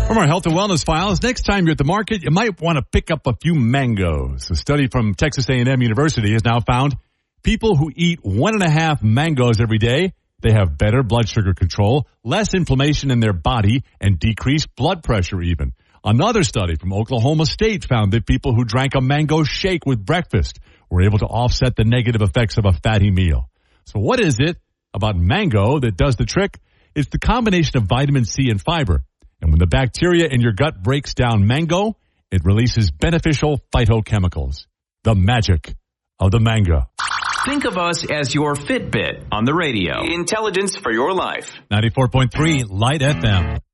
From our health and wellness files, next time you're at the market, you might want to pick up a few mangoes. A study from Texas A&M University has now found people who eat 1.5 mangoes every day, they have better blood sugar control, less inflammation in their body, and decreased blood pressure even. Another study from Oklahoma State found that people who drank a mango shake with breakfast were able to offset the negative effects of a fatty meal. So what is it about mango that does the trick? It's the combination of vitamin C and fiber. And when the bacteria in your gut breaks down mango, it releases beneficial phytochemicals. The magic of the mango. Think of us as your Fitbit on the radio. Intelligence for your life. 94.3 Light FM.